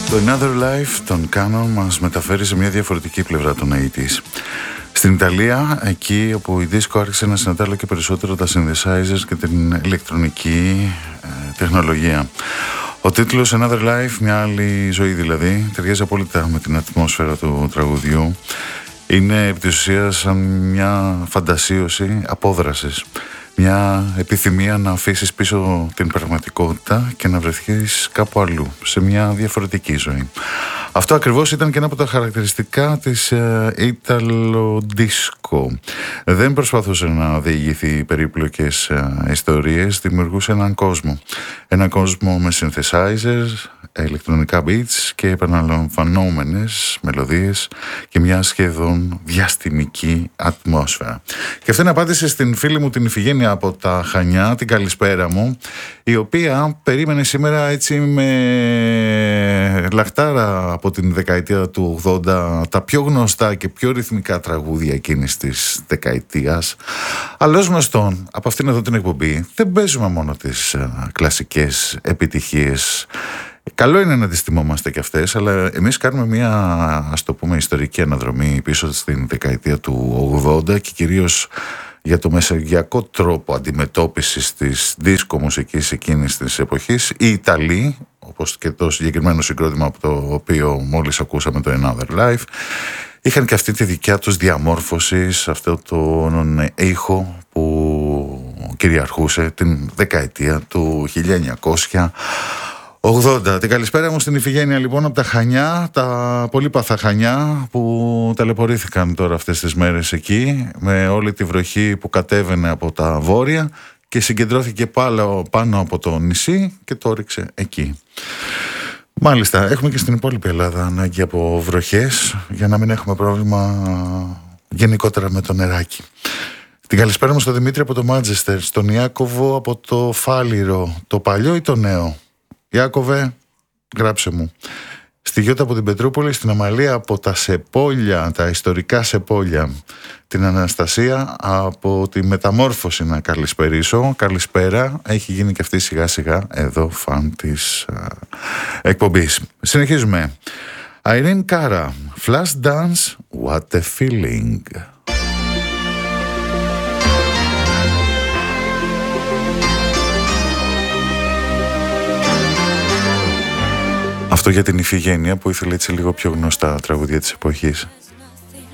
Το Another Life των Canon μας μεταφέρει σε μια διαφορετική πλευρά των 80's. Στην Ιταλία, εκεί όπου η disco άρχισε να συναντά και περισσότερο τα synthesizers και την ηλεκτρονική τεχνολογία. Ο τίτλος Another Life, μια άλλη ζωή δηλαδή, ταιριάζει απόλυτα με την ατμόσφαιρα του τραγουδιού. Είναι επί της ουσίας σαν μια φαντασίωση απόδρασης. Μια επιθυμία να αφήσεις πίσω την πραγματικότητα και να βρεθείς κάπου αλλού, σε μια διαφορετική ζωή. Αυτό ακριβώς ήταν και ένα από τα χαρακτηριστικά της Italo Disco. Δεν προσπαθούσε να διηγηθεί περίπλοκες ιστορίες, δημιουργούσε έναν κόσμο. Έναν κόσμο με synthesizers, ηλεκτρονικά beats και επαναλαμβανόμενες μελωδίες και μια σχεδόν διαστημική ατμόσφαιρα. Και αυτή είναι απάντηση στην φίλη μου την Ιφηγένεια από τα Χανιά, την καλησπέρα μου, η οποία περίμενε σήμερα έτσι με λαχτάρα από την δεκαετία του 80 τα πιο γνωστά και πιο ρυθμικά τραγούδια εκείνης της δεκαετίας. Αλλά ως γνωστόν, από αυτήν εδώ την εκπομπή δεν παίζουμε μόνο τις κλασικές επιτυχίες. Καλό είναι να τις τιμόμαστε και αυτές, αλλά εμείς κάνουμε μια, ας το πούμε, ιστορική αναδρομή πίσω στην δεκαετία του 80 και κυρίως για το μεσογειακό τρόπο αντιμετώπισης της δίσκο μουσικής εκείνης της εποχής. Οι Ιταλοί, όπως και το συγκεκριμένο συγκρότημα από το οποίο μόλις ακούσαμε, το Another Life, είχαν και αυτή τη δικιά τους διαμόρφωση σε αυτό τον ήχο που κυριαρχούσε την δεκαετία του 1980. Την καλησπέρα μου στην Ιφηγένεια λοιπόν από τα Χανιά, τα πολύπαθα Χανιά που ταλαιπωρήθηκαν τώρα αυτές τις μέρες εκεί με όλη τη βροχή που κατέβαινε από τα βόρεια και συγκεντρώθηκε πάνω από το νησί και το όριξε εκεί. Μάλιστα, έχουμε και στην υπόλοιπη Ελλάδα ανάγκη από βροχές για να μην έχουμε πρόβλημα γενικότερα με το νεράκι. Την καλησπέρα μου στον Δημήτρη από το Μάντσεστερ, στον Ιάκωβο από το Φάληρο, το παλιό ή το νέο? Ιάκωβε, γράψε μου. Στη Γιώτα από την Πετρούπολη, στην Αμαλία από τα Σεπόλια, τα ιστορικά Σεπόλια. Την Αναστασία από τη Μεταμόρφωση να καλησπερίσω. Καλησπέρα, έχει γίνει και αυτή σιγά σιγά εδώ φαν της εκπομπής. Συνεχίζουμε. Irene Cara, Flash Dance, What a Feeling. Αυτό για την Ιφηγένεια που ήθελε έτσι λίγο πιο γνωστά τραγούδια της εποχής.